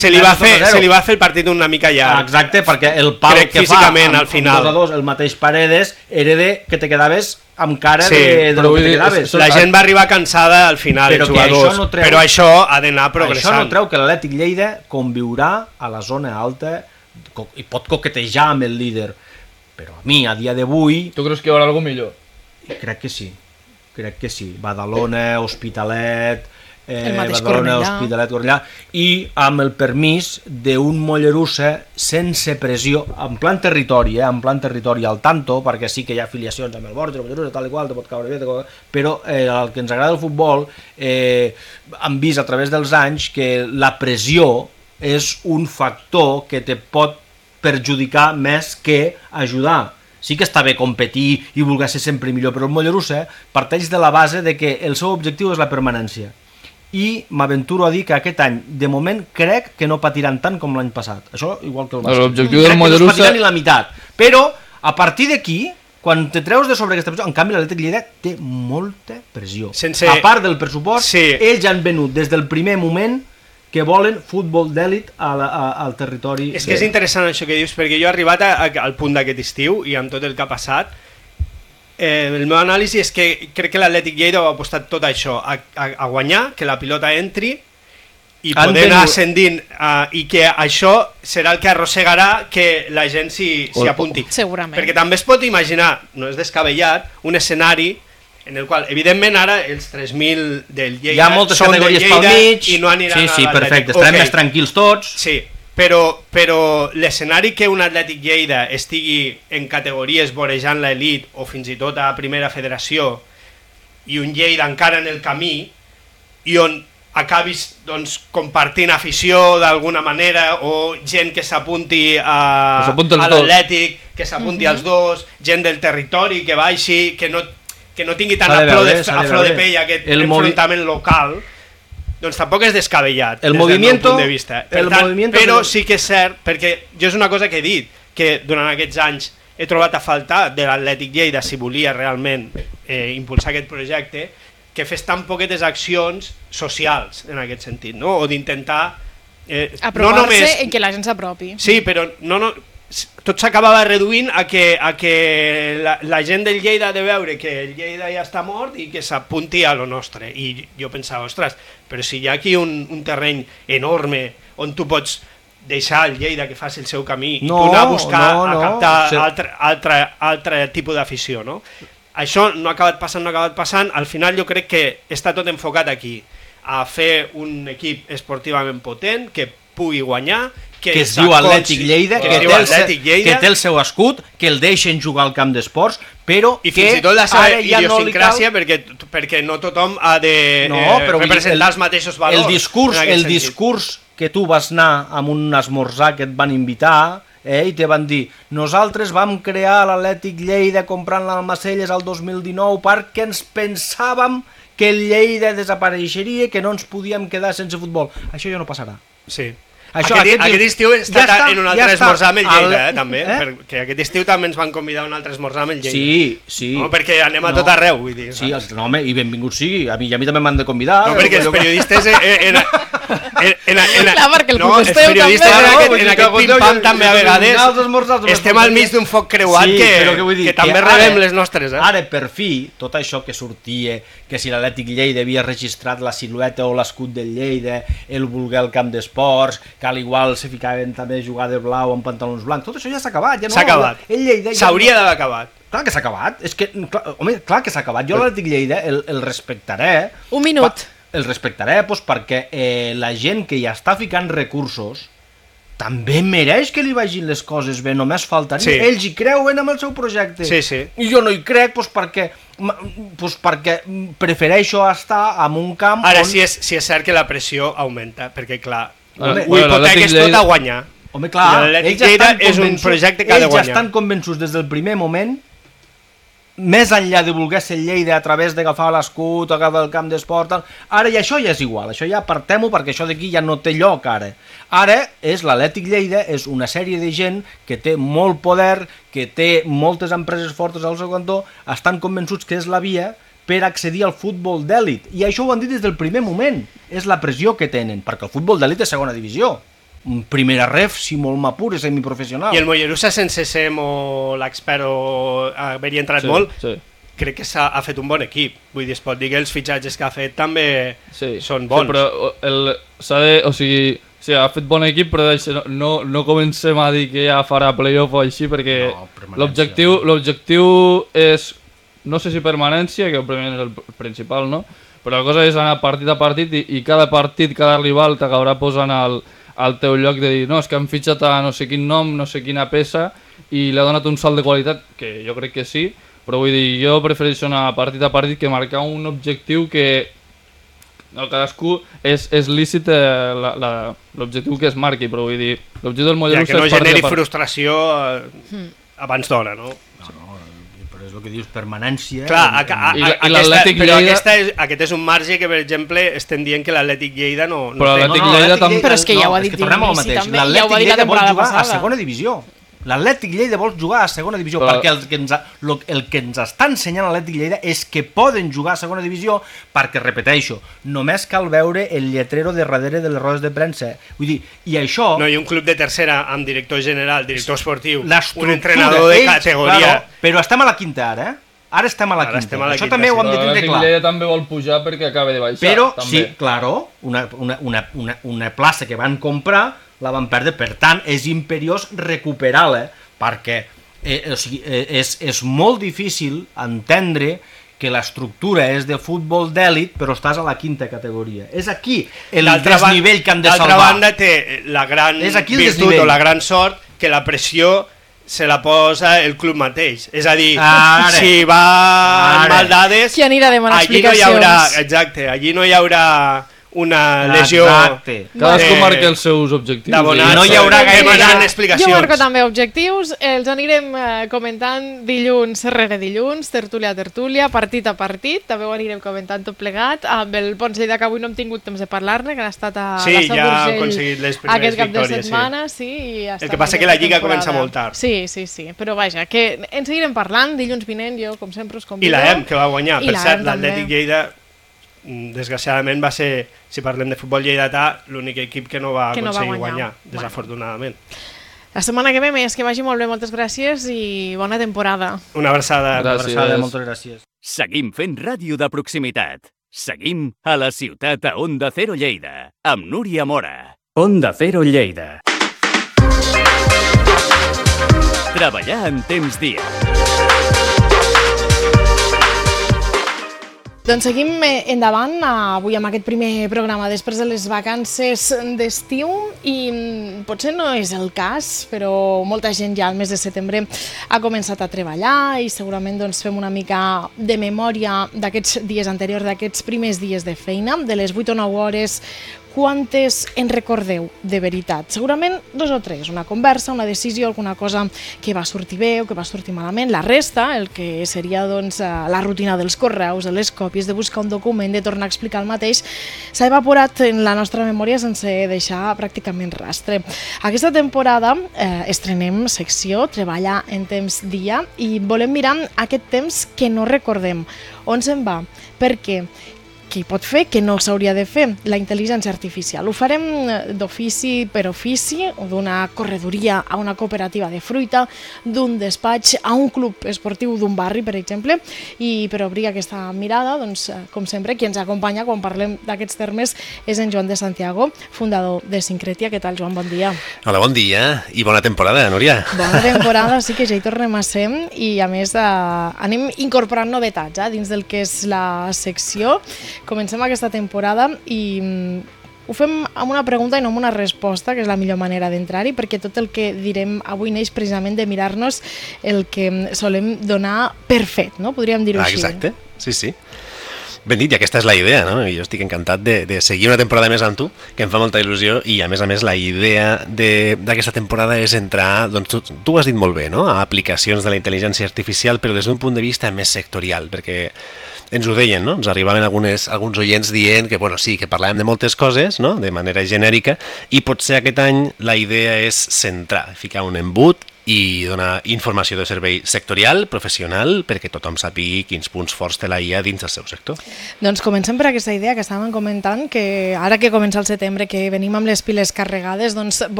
Se li va fer el partit una mica llarg. Exacte, perquè el pal crec que físicament fa al final. 2-2, el mateix Paredes, era de que te quedaves amb cara de lo que te quedaves. La gent va arribar cansada al final, els jugadors, però això ha d'anar progressant. Això no treu que l'Atlètic Lleida conviurà a la zona alta i pot coquetejar amb el líder, però a mi, a dia d'avui... Tu creus que hi haurà algú millor? Crec que sí. Badalona, Hospitalet... el mateix Cornellà, i amb el permís d'un Mollerussa sense pressió, en plan territori, al tanto, perquè sí que hi ha afiliacions amb el Borja, el Mollerussa, tal i qual, te pot caure bé, però el que ens agrada el futbol, hem vist a través dels anys que la pressió és un factor que te pot perjudicar més que ajudar. Sí que està bé competir i voler ser sempre millor, però el Mollerussa parteix de la base de que el seu objectiu és la permanència. I m'aventuro a dir que aquest any, de moment, crec que no patiran tant com l'any passat. Això igual que el bàsquet. L'objectiu del Mollerussa... Crec que no es patiran ni la meitat. Però, a partir d'aquí, quan te treus de sobre aquesta pressió, en canvi l'Atlètic Lleida té molta pressió. A part del pressupost, ells han venut des del primer moment que volen futbol d'èlit al territori. És que és interessant això que dius, perquè jo he arribat al punt d'aquest estiu i amb tot el que ha passat, el meu anàlisi és que crec que l'Atlètic Lleida ha apostat tot això a guanyar, que la pilota entri i poder anar ascendint, i que això serà el que arrossegarà que la gent s'hi apunti. Segurament. Perquè també es pot imaginar, no és descabellat, un escenari en el qual, evidentment, ara els 3.000 del Lleida són del Lleida i no aniran a l'Atlètic. Sí, perfecte, estarem més tranquils tots. Sí, però l'escenari que un Atlètic Lleida estigui en categories vorejant l'elit o fins i tot a primera federació i un Lleida encara en el camí i on acabis compartint afició d'alguna manera o gent que s'apunti a l'Atlètic, que s'apunti als dos, gent del territori que baixi, que no tingui tant a flor de pell aquest enfrontament local, doncs tampoc és descabellat des del meu punt de vista. Però sí que és cert, perquè jo és una cosa que he dit, que durant aquests anys he trobat a faltar de l'Atlètic Lleida, si volia realment impulsar aquest projecte, que fes tan poquetes accions socials en aquest sentit, no? O d'intentar... apropar-se en que la gent s'apropi. Sí, però tot s'acabava reduint a que la gent del Lleida ha de veure que el Lleida ja està mort i que s'apunti a lo nostre. I jo pensava, ostres, però si hi ha aquí un terreny enorme on tu pots deixar el Lleida que faci el seu camí i tu anar a buscar, a captar altre tipus d'afició, no? Això no ha acabat passant, al final jo crec que està tot enfocat aquí, a fer un equip esportivament potent, que pugui guanyar, que es diu Atlètic Lleida, que té el seu escut, que el deixen jugar al camp d'esports, però i fins i tot la seva idiosincràsia, perquè no tothom ha de representar els mateixos valors. El discurs que tu vas anar amb un esmorzar que et van invitar i te van dir, nosaltres vam crear l'Atlètic Lleida comprant l'Almacelles al 2019 perquè ens pensàvem que el Lleida desapareixeria, que no ens podíem quedar sense futbol. Això ja no passarà. Sí. Aquest estiu he estat en un altre esmorzar amb el Lleida, també, perquè aquest estiu també ens van convidar a un altre esmorzar amb el Lleida. Sí. No, perquè anem a tot arreu, vull dir. Sí, home, i benvingut sigui, a mi també m'han de convidar. No, perquè els periodistes... Clar, perquè el els periodistes en aquest pim-pam també a vegades estem al mig d'un foc creuat que també rebem les nostres. Ara, per fi, tot això que sortia, que si l'Atlètic Lleida havia registrat la silueta o l'escut del Lleida, el voler al camp d'esports, que al igual se ficaven també a jugar de blau amb pantalons blancs, tot això ja s'ha acabat. S'ha acabat, s'hauria d'haver acabat. Clar que s'ha acabat, clar que s'ha acabat. Jo l'Atlètic Lleida el respectaré. Un minut. El respectaré perquè la gent que hi està ficant recursos també mereix que li vagin les coses bé, només faltaria. Ells hi creuen amb el seu projecte. I jo no hi crec perquè prefereixo estar en un camp... Ara sí és cert que la pressió augmenta, perquè clar, ho hipotec és tot a guanyar. Home, clar, l'Atlètic Lleida és un projecte que ha de guanyar. Ells ja estan convençuts des del primer moment, més enllà de voler ser Lleida a través d'agafar l'escut, agafar el camp d'esport, ara i això ja és igual, això ja apartem-ho perquè això d'aquí ja no té lloc ara. Ara és l'Atlètic Lleida, és una sèrie de gent que té molt poder, que té moltes empreses fortes al seu cantó, estan convençuts que és la via per accedir al futbol d'èlit. I això ho han dit des del primer moment, és la pressió que tenen, perquè el futbol d'èlit és segona divisió. primera ref, si molt m'apur, és semiprofessional. I el Mollerussa, sense ser l'expert o haver-hi entrat molt, crec que ha fet un bon equip. Vull dir, es pot dir que els fitxatges que ha fet també són bons. Sí, però ha fet bon equip, però no comencem a dir que ja farà playoff o així, perquè l'objectiu és, no sé si permanència, que òbviament és el principal, no? Però la cosa és anar partit a partit i cada partit, cada rival t'acabarà posant al teu lloc de dir no, és que han fitxat a no sé quin nom, no sé quina peça i li ha donat un salt de qualitat, que jo crec que sí, però vull dir, jo prefereixo anar partit a partit que marcar un objectiu que cadascú és lícit l'objectiu que es marqui, però vull dir, l'objectiu del Mollerussa que no generi frustració abans d'hora, no? Però és el que dius, permanència... Clar, aquest és un marge que, per exemple, estem dient que l'Atlètic Lleida no... Però l'Atlètic Lleida també... Però és que ja ho ha dit d'inici també, ja ho va dir la temporada passada. A segona divisió. L'Atlètic Lleida vol jugar a segona divisió, perquè el que ens està ensenyant l'Atlètic Lleida és que poden jugar a segona divisió, perquè, repeteixo, només cal veure el lletrero de darrere de les rodes de premsa. Vull dir, i això... No, i un club de tercera amb director general, director esportiu, un entrenador de categoria... Però estem a la quinta ara, Ara estem a la quinta. Això també ho hem de tindre clar. L'Atlètic també vol pujar perquè acaba de baixar. Però, també. sí, claro, una plaça que van comprar la van perdre, per tant, és imperiós recuperar-la, perquè és molt difícil entendre que l'estructura és de futbol d'èlit, però estàs a la quinta categoria. És aquí el desnivell que han de salvar. D'altra banda, té la gran virtut o la gran sort que la pressió se la posa el club mateix. És a dir, si va amb maldades... Qui anirà a demanar explicacions? Exacte, allí no hi haurà una lesió... Exacte. Cadascú marca els seus objectius. No hi haurà gaire explicacions. Jo marco també objectius, els anirem comentant dilluns rere dilluns, tertúlia a tertúlia, partit a partit, també ho anirem comentant tot plegat, amb el Pons Lleida, que avui no hem tingut temps de parlar-ne, que han estat a la Seu d'Urgell aquest cap de setmana. El que passa que la Lliga comença molt tard. Sí, però vaja, que en seguirem parlant, dilluns vinent, jo com sempre us convido. I l'EM, que va guanyar, per cert, l'Atlètic Lleida... desgraciadament va ser, si parlem de futbol lleidatà, l'únic equip que no va aconseguir guanyar, desafortunadament. La setmana que ve més, que vagi molt bé, moltes gràcies i bona temporada. Una abraçada. Moltes gràcies. Seguim fent ràdio de proximitat. Seguim a la ciutat a Onda Cero Lleida, amb Núria Mora. Onda Cero Lleida. Treballar en temps dia. Doncs seguim endavant avui amb aquest primer programa després de les vacances d'estiu i potser no és el cas, però molta gent ja al mes de setembre ha començat a treballar i segurament doncs, fem una mica de memòria d'aquests dies anteriors, d'aquests primers dies de feina, de les 8 o 9 hores. Quantes en recordeu de veritat? Segurament 2 o 3, una conversa, una decisió, alguna cosa que va sortir bé o que va sortir malament. La resta, el que seria doncs, la rutina dels correus, de les còpies, de buscar un document, de tornar a explicar el mateix, s'ha evaporat en la nostra memòria sense deixar pràcticament rastre. Aquesta temporada estrenem secció, treballar en temps dia, i volem mirar aquest temps que no recordem. On se'n va? Per què? Què hi pot fer, què no s'hauria de fer? La intel·ligència artificial. Ho farem d'ofici per ofici, d'una corredoria a una cooperativa de fruita, d'un despatx a un club esportiu d'un barri, per exemple, i per obrir aquesta mirada, doncs, com sempre, qui ens acompanya quan parlem d'aquests termes és en Joan de Santiago, fundador de Sincretia. Què tal, Joan? Bon dia. Hola, bon dia i bona temporada, Núria. Bona temporada, sí que ja hi tornem a ser, i a més anem incorporant novetats dins del que és la secció. Comencem aquesta temporada i ho fem amb una pregunta i no amb una resposta, que és la millor manera d'entrar-hi, perquè tot el que direm avui neix precisament de mirar-nos el que solem donar per fet, no? Podríem dir-ho així. Exacte, sí. Ben dit, i aquesta és la idea, no? Jo estic encantat de seguir una temporada més amb tu, que em fa molta il·lusió, i a més la idea d'aquesta temporada és entrar, doncs tu has dit molt bé, no? A aplicacions de la intel·ligència artificial, però des d'un punt de vista més sectorial, perquè ens ho deien, no? Ens arribaven alguns oients dient que, bueno, sí, que parlàvem de moltes coses, no? De manera genèrica, i potser aquest any la idea és centrar, ficar un embut i donar informació de servei sectorial, professional, perquè tothom sàpigui quins punts forts té la IA dins del seu sector. Doncs comencem per aquesta idea que estàvem comentant, que ara que comença el setembre, que venim amb les piles carregades, doncs